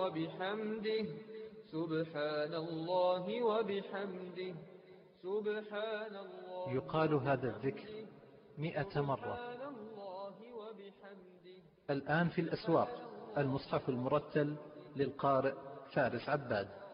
وبحمده سبحان الله وبحمده سبحان الله. يقال هذا الذكر 100 مرة. الآن في الأسواق المصحف المرتل للقارئ فارس عباد.